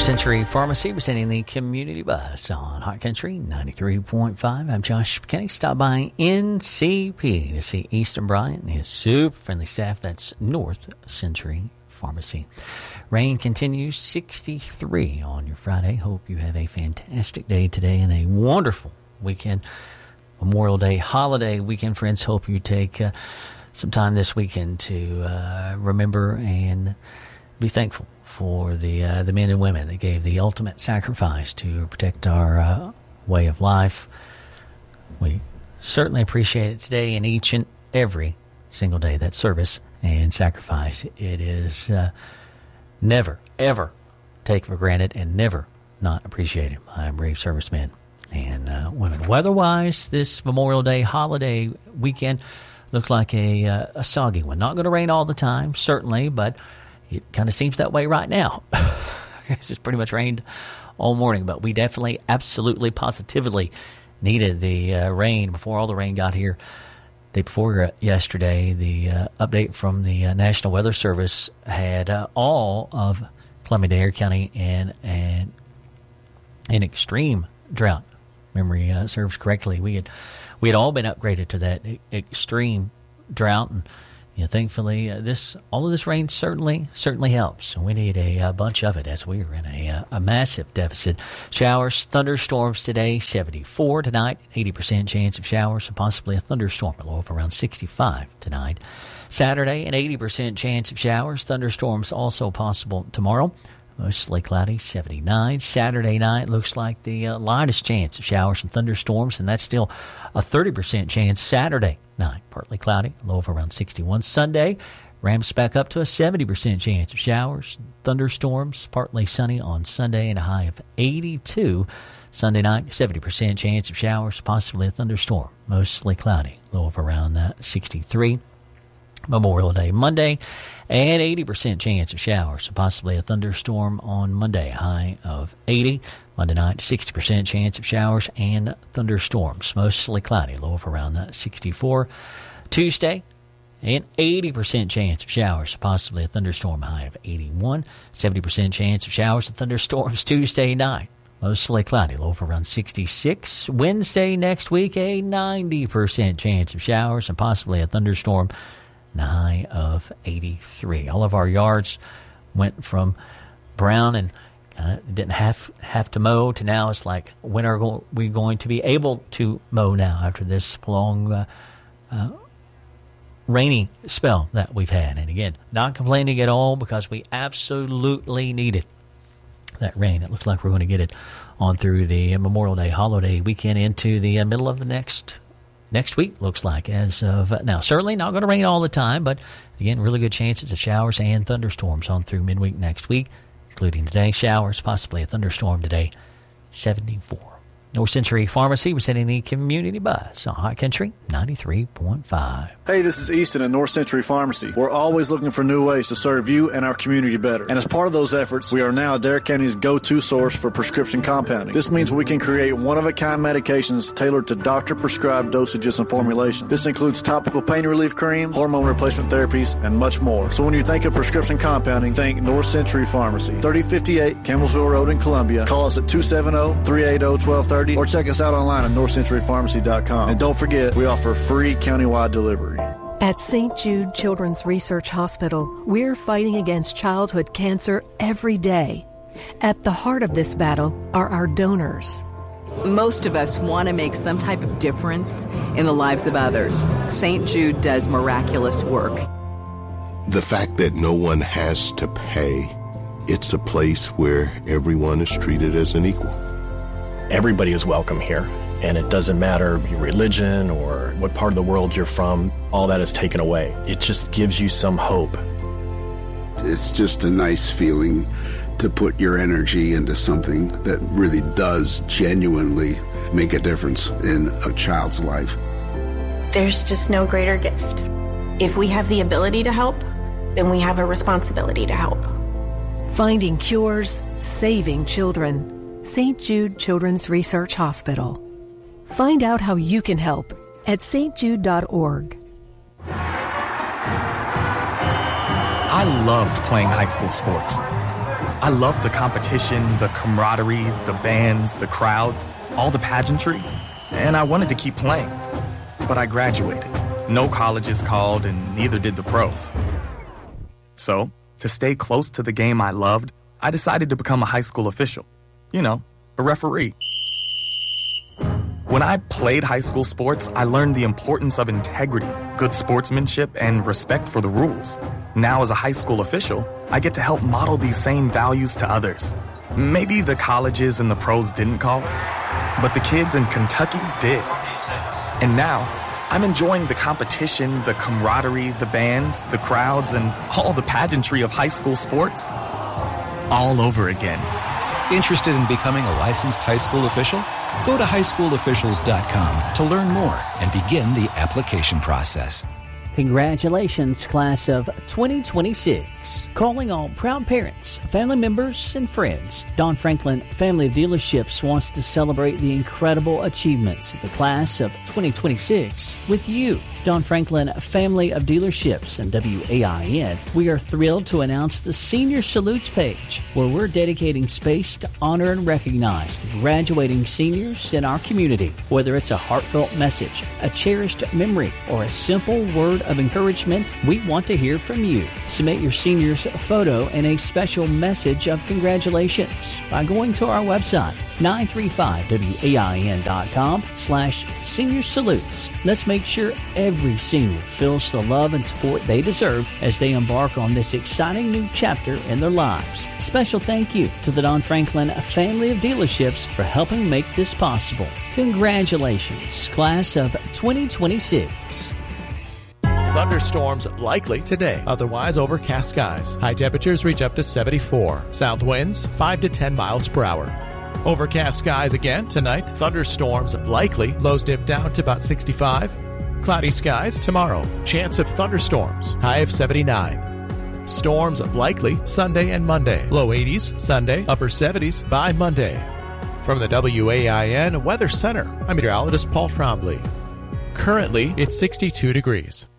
Century Pharmacy presenting the Community Bus on Hot Country 93.5. I'm Josh McKinney. Stop by NCP to see Easton Bryant and his super friendly staff. That's North Century Pharmacy. Rain continues, 63 on your Friday. Hope you have a fantastic day today and a wonderful weekend. Memorial Day holiday weekend, friends. Hope you take some time this weekend to remember and be thankful for the men and women that gave the ultimate sacrifice to protect our way of life. We certainly appreciate it today and each and every single day, that service and sacrifice. It is never, ever taken for granted and never not appreciated by brave servicemen and women. Weather-wise, this Memorial Day holiday weekend looks like a soggy one. Not going to rain all the time, certainly, but it kind of seems that way right now. It's pretty much rained all morning, but we definitely, absolutely, positively needed the rain before all the rain got here. Day before yesterday, the update from the National Weather Service had all of Columbia-Dade County in an extreme drought. Memory serves correctly. We had all been upgraded to that extreme drought, and thankfully, all of this rain certainly helps. We need a bunch of it as we are in a massive deficit. Showers, thunderstorms today, 74 tonight, 80% chance of showers, and possibly a thunderstorm, a low of around 65 tonight. Saturday, an 80% chance of showers, thunderstorms also possible tomorrow. Mostly cloudy, 79. Saturday night looks like the lightest chance of showers and thunderstorms, and that's still a 30% chance Saturday night. Partly cloudy, low of around 61. Sunday ramps back up to a 70% chance of showers, thunderstorms, partly sunny on Sunday, and a high of 82. Sunday night, 70% chance of showers, possibly a thunderstorm. Mostly cloudy, low of around 63. Memorial Day Monday, and 80% chance of showers, so possibly a thunderstorm on Monday, high of 80. Monday night, 60% chance of showers and thunderstorms, mostly cloudy, low of around 64. Tuesday, an 80% chance of showers, so possibly a thunderstorm, high of 81. 70% chance of showers and thunderstorms Tuesday night, mostly cloudy, low of around 66. Wednesday next week, a 90% chance of showers and possibly a thunderstorm, a high of 83. All of our yards went from brown and didn't have to mow to now it's like, when are we going to be able to mow now after this long rainy spell that we've had? And again, not complaining at all because we absolutely needed that rain. It looks like we're going to get it on through the Memorial Day holiday weekend into the middle of the next week, looks like, as of now. Certainly not going to rain all the time, but again, really good chances of showers and thunderstorms on through midweek next week, including today. Showers, possibly a thunderstorm today, 74. North Century Pharmacy presenting the Community Bus on Hot Country 93.5. Hey, this is Easton at North Century Pharmacy. We're always looking for new ways to serve you and our community better. And as part of those efforts, we are now Dare County's go-to source for prescription compounding. This means we can create one-of-a-kind medications tailored to doctor-prescribed dosages and formulations. This includes topical pain relief creams, hormone replacement therapies, and much more. So when you think of prescription compounding, think North Century Pharmacy. 3058 Campbellsville Road in Columbia. Call us at 270-380-1230. Or check us out online at northcenturypharmacy.com. And don't forget, we offer free countywide delivery. At St. Jude Children's Research Hospital, we're fighting against childhood cancer every day. At the heart of this battle are our donors. Most of us want to make some type of difference in the lives of others. St. Jude does miraculous work. The fact that no one has to pay, it's a place where everyone is treated as an equal. Everybody is welcome here, and it doesn't matter your religion or what part of the world you're from. All that is taken away. It just gives you some hope. It's just a nice feeling to put your energy into something that really does genuinely make a difference in a child's life. There's just no greater gift. If we have the ability to help, then we have a responsibility to help. Finding cures, saving children. St. Jude Children's Research Hospital. Find out how you can help at stjude.org. I loved playing high school sports. I loved the competition, the camaraderie, the bands, the crowds, all the pageantry, and I wanted to keep playing. But I graduated. No colleges called, and neither did the pros. So, to stay close to the game I loved, I decided to become a high school official. You know, a referee. When I played high school sports, I learned the importance of integrity, good sportsmanship, and respect for the rules. Now, as a high school official, I get to help model these same values to others. Maybe the colleges and the pros didn't call, but the kids in Kentucky did. And now, I'm enjoying the competition, the camaraderie, the bands, the crowds, and all the pageantry of high school sports all over again. Interested in becoming a licensed high school official? Go to highschoolofficials.com to learn more and begin the application process. Congratulations, class of 2026. Calling all proud parents, family members, and friends. Don Franklin Family of Dealerships wants to celebrate the incredible achievements of the class of 2026 with you. Don Franklin Family of Dealerships and WAIN, we are thrilled to announce the Senior Salutes page, where we're dedicating space to honor and recognize the graduating seniors in our community. Whether it's a heartfelt message, a cherished memory, or a simple word of encouragement, we want to hear from you. Submit your senior's photo and a special message of congratulations by going to our website, 935wain.com/senior salutes. Let's make sure every senior feels the love and support they deserve as they embark on this exciting new chapter in their lives. Special thank you to the Don Franklin Family of Dealerships for helping make this possible. Congratulations, class of 2026. Thunderstorms likely today, otherwise overcast skies. High temperatures reach up to 74. South winds 5 to 10 miles per hour. Overcast skies again tonight. Thunderstorms likely. Lows dip down to about 65. Cloudy skies tomorrow. Chance of thunderstorms. High of 79. Storms likely Sunday and Monday. Low 80s Sunday, upper 70s by Monday. From the WAIN Weather Center, I'm meteorologist Paul Trombley. Currently, it's 62 degrees.